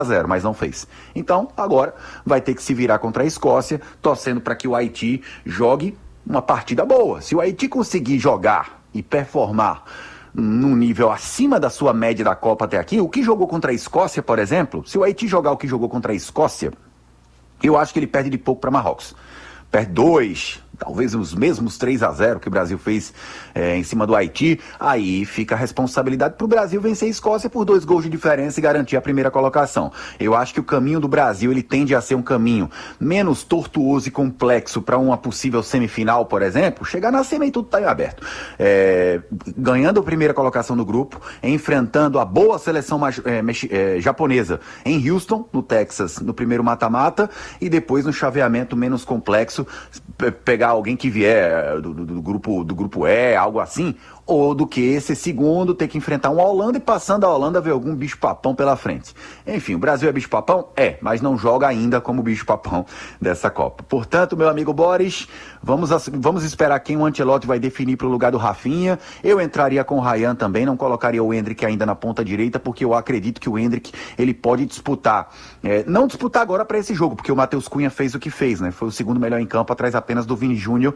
0, mas não fez. Então, agora vai ter que se virar contra a Escócia, torcendo para que o Haiti jogue uma partida boa. Se o Haiti conseguir jogar e performar num nível acima da sua média da Copa até aqui, o que jogou contra a Escócia, por exemplo, se o Haiti jogar o que jogou contra a Escócia, eu acho que ele perde de pouco para Marrocos. Perde 2, talvez os mesmos 3-0 que o Brasil fez em cima do Haiti, aí fica a responsabilidade para o Brasil vencer a Escócia por 2 gols de diferença e garantir a primeira colocação. Eu acho que o caminho do Brasil ele tende a ser um caminho menos tortuoso e complexo para uma possível semifinal, por exemplo, chegar na semi e tudo está em aberto. Ganhando a primeira colocação do grupo, enfrentando a boa seleção japonesa em Houston, no Texas, no primeiro mata-mata, e depois no chaveamento menos complexo, pegar alguém que vier do grupo E, algo assim, ou do que esse segundo ter que enfrentar uma Holanda e passando a Holanda ver algum bicho-papão pela frente. Enfim, o Brasil é bicho-papão? É, mas não joga ainda como bicho-papão dessa Copa. Portanto, meu amigo Boris, vamos esperar quem o Ancelotti vai definir para o lugar do Rafinha. Eu entraria com o Ryan também, não colocaria o Endrick ainda na ponta direita, porque eu acredito que o Endrick ele pode disputar. Não disputar agora para esse jogo, porque o Matheus Cunha fez o que fez, né? Foi o segundo melhor em campo, atrás apenas do Vini Júnior,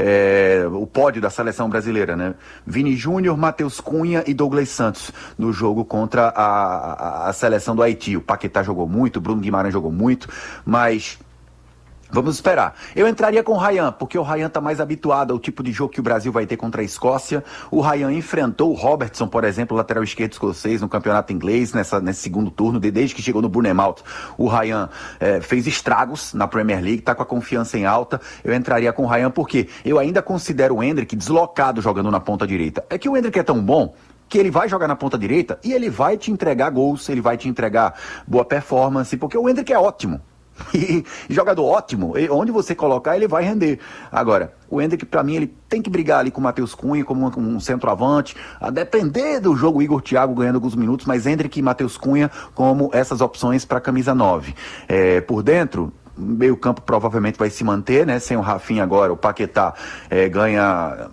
o pódio da seleção brasileira, né? Vini Júnior, Matheus Cunha e Douglas Santos no jogo contra a seleção do Haiti. O Paquetá jogou muito, o Bruno Guimarães jogou muito, mas vamos esperar. Eu entraria com o Ryan, porque o Ryan está mais habituado ao tipo de jogo que o Brasil vai ter contra a Escócia. O Ryan enfrentou o Robertson, por exemplo, lateral esquerdo escocês no campeonato inglês, nesse segundo turno, desde que chegou no Bournemouth. O Ryan fez estragos na Premier League, está com a confiança em alta. Eu entraria com o Ryan porque eu ainda considero o Endrick deslocado jogando na ponta direita. É que o Endrick é tão bom que ele vai jogar na ponta direita e ele vai te entregar gols, ele vai te entregar boa performance, porque o Endrick é ótimo. E jogador ótimo, onde você colocar ele vai render. Agora, o Endrick pra mim ele tem que brigar ali com o Matheus Cunha como um centroavante, a depender do jogo. O Igor Thiago ganhando alguns minutos, mas Endrick e Matheus Cunha como essas opções para camisa 9. Por dentro, meio campo provavelmente vai se manter, né? Sem o Rafinha agora, o Paquetá ganha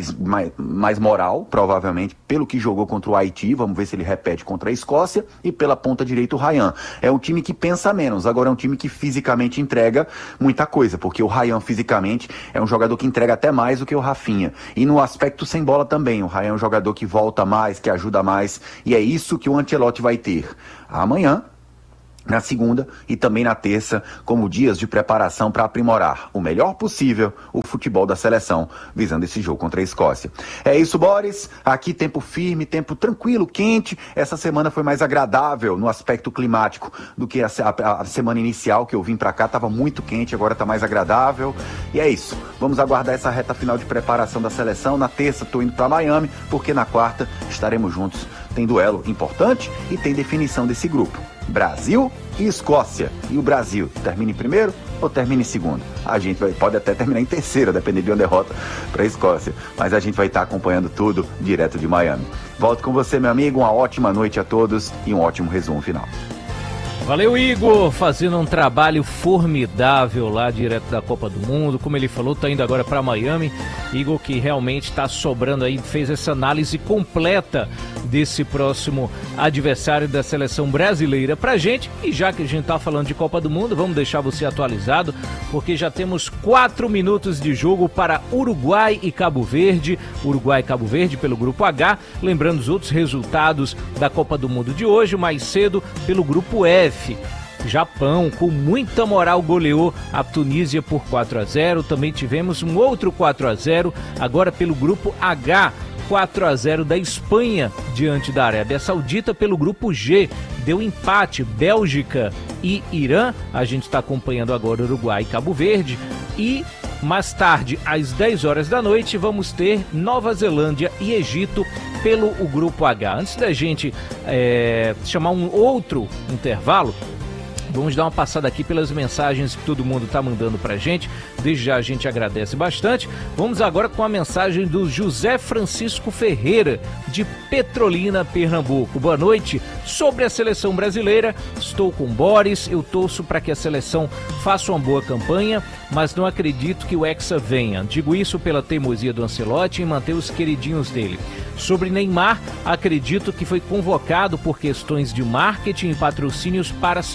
mais moral, provavelmente, pelo que jogou contra o Haiti. Vamos ver se ele repete contra a Escócia. E pela ponta direita o Ryan. É um time que pensa menos, agora é um time que fisicamente entrega muita coisa, porque o Ryan fisicamente é um jogador que entrega até mais do que o Rafinha. E no aspecto sem bola também, o Ryan é um jogador que volta mais, que ajuda mais, e é isso que o Ancelotti vai ter amanhã, na segunda e também na terça, como dias de preparação para aprimorar o melhor possível o futebol da seleção, visando esse jogo contra a Escócia. É isso, Boris. Aqui tempo firme, tempo tranquilo, quente. Essa semana foi mais agradável no aspecto climático do que a semana inicial que eu vim para cá. Estava muito quente, agora está mais agradável. E é isso. Vamos aguardar essa reta final de preparação da seleção. Na terça estou indo para Miami, porque na quarta estaremos juntos. Tem duelo importante e tem definição desse grupo. Brasil e Escócia. E o Brasil termina em primeiro ou termina em segundo? A gente pode até terminar em terceiro, dependendo de uma derrota para a Escócia. Mas a gente vai estar acompanhando tudo direto de Miami. Volto com você, meu amigo. Uma ótima noite a todos e um ótimo resumo final. Valeu, Igor, fazendo um trabalho formidável lá direto da Copa do Mundo. Como ele falou, tá indo agora para Miami. Igor que realmente está sobrando aí, fez essa análise completa desse próximo adversário da seleção brasileira pra gente. E já que a gente tá falando de Copa do Mundo, vamos deixar você atualizado, porque já temos 4 minutos de jogo para Uruguai e Cabo Verde. Uruguai e Cabo Verde pelo grupo H. Lembrando os outros resultados da Copa do Mundo de hoje, mais cedo pelo grupo F. Japão, com muita moral, goleou a Tunísia por 4-0. Também tivemos um outro 4-0, agora pelo grupo H, 4-0 da Espanha diante da Arábia Saudita. Pelo grupo G, deu empate, Bélgica e Irã. A gente está acompanhando agora Uruguai e Cabo Verde. E mais tarde, às 10 horas da noite, vamos ter Nova Zelândia e Egito pelo grupo H. Antes da gente chamar um outro intervalo, Vamos dar uma passada aqui pelas mensagens que todo mundo está mandando pra gente. Desde já a gente agradece bastante. Vamos agora com a mensagem do José Francisco Ferreira, de Petrolina, Pernambuco. Boa noite. Sobre a seleção brasileira, estou com Boris. Eu torço para que a seleção faça uma boa campanha, mas não acredito que o Hexa venha. Digo isso pela teimosia do Ancelotti em manter os queridinhos dele. Sobre Neymar, acredito que foi convocado por questões de marketing e patrocínios para